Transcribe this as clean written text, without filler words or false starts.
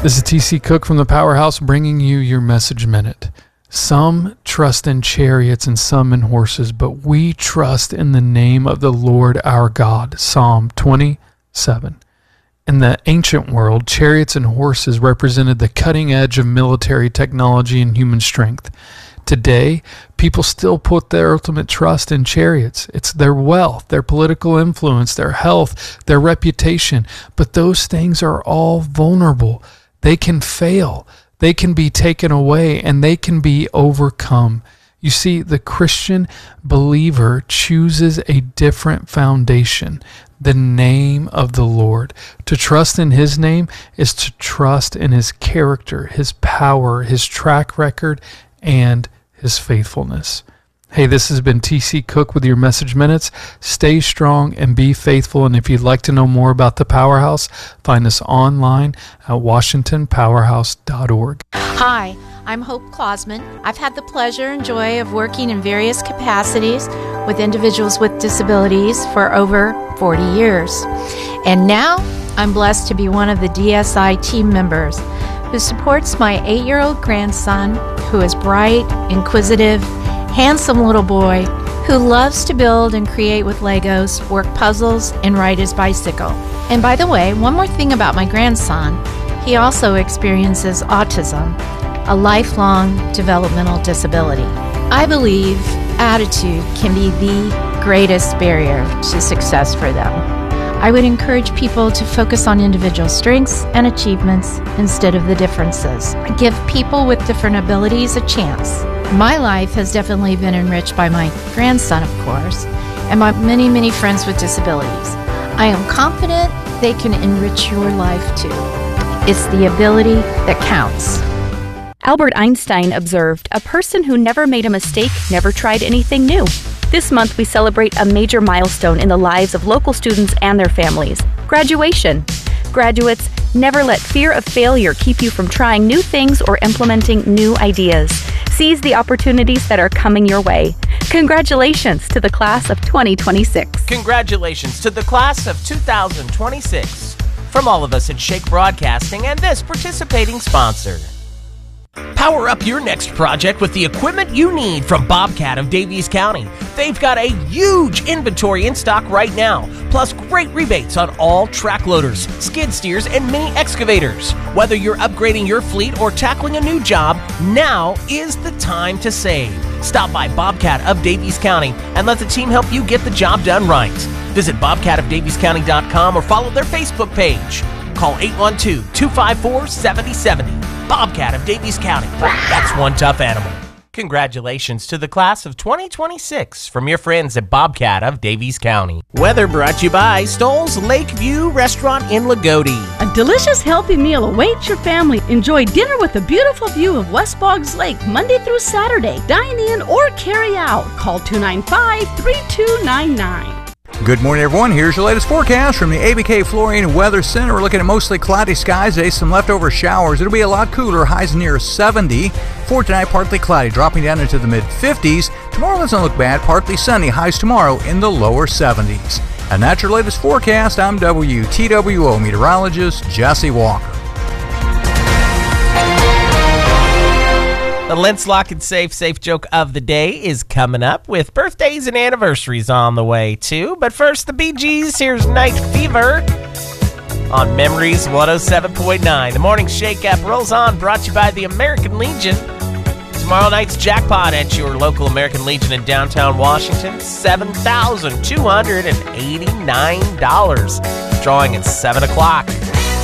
This is TC Cook from the Powerhouse bringing you your Message Minute. Some trust in chariots and some in horses, but we trust in the name of the Lord our God. Psalm 27. In the ancient world, chariots and horses represented the cutting edge of military technology and human strength. Today, people still put their ultimate trust in chariots. It's their wealth, their political influence, their health, their reputation. But those things are all vulnerable. They can fail. They can be taken away, and they can be overcome. You see, the Christian believer chooses a different foundation, the name of the Lord. To trust in His name is to trust in His character, His power, His track record, and His faithfulness. Hey, this has been TC Cook with your Message Minutes. Stay strong and be faithful. And if you'd like to know more about the Powerhouse, find us online at WashingtonPowerhouse.org. Hi, I'm Hope Clausman. I've had the pleasure and joy of working in various capacities with individuals with disabilities for over 40 years. And now I'm blessed to be one of the DSI team members who supports my 8-year-old grandson, who is bright, inquisitive, handsome little boy who loves to build and create with Legos, work puzzles, and ride his bicycle. And by the way, one more thing about my grandson, he also experiences autism, a lifelong developmental disability. I believe attitude can be the greatest barrier to success for them. I would encourage people to focus on individual strengths and achievements instead of the differences. Give people with different abilities a chance. My life has definitely been enriched by my grandson, of course, and my many, many friends with disabilities. I am confident they can enrich your life too. It's the ability that counts. Albert Einstein observed, "A person who never made a mistake never tried anything new." This month, we celebrate a major milestone in the lives of local students and their families: graduation. Graduates, never let fear of failure keep you from trying new things or implementing new ideas. Seize the opportunities that are coming your way. Congratulations to the class of 2026. Congratulations to the class of 2026. From all of us at Shake Broadcasting and this participating sponsor. Power up your next project with the equipment you need from Bobcat of Daviess County. They've got a huge inventory in stock right now, plus great rebates on all track loaders, skid steers, and mini excavators. Whether you're upgrading your fleet or tackling a new job, now is the time to save. Stop by Bobcat of Daviess County and let the team help you get the job done right. Visit bobcatofdaviesscounty.com or follow their Facebook page. Call 812-254-7070. Bobcat of Daviess County. That's one tough animal. Congratulations to the class of 2026 from your friends at Bobcat of Daviess County. Weather brought to you by Stoll's Lakeview Restaurant in Lagodi. A delicious, healthy meal awaits your family. Enjoy dinner with a beautiful view of West Boggs Lake Monday through Saturday. Dine in or carry out. Call 295-3299. Good morning, everyone. Here's your latest forecast from the ABK Flooring Weather Center. We're looking at mostly cloudy skies today, some leftover showers. It'll be a lot cooler, highs near 70. For tonight, partly cloudy, dropping down into the mid-50s. Tomorrow doesn't look bad, partly sunny, highs tomorrow in the lower 70s. And that's your latest forecast. I'm WTWO meteorologist Jesse Walker. The Lentz Lock and Safe joke of the day is coming up with birthdays and anniversaries on the way, too. But first, the Bee Gees. Here's Night Fever on Memories 107.9. The morning shake-up rolls on, brought to you by the American Legion. Tomorrow night's jackpot at your local American Legion in downtown Washington, $7,289. Drawing at 7 o'clock.